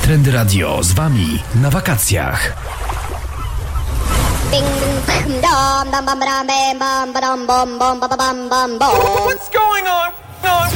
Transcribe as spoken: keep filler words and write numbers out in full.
Trendy Radio z wami na wakacjach. What's going on?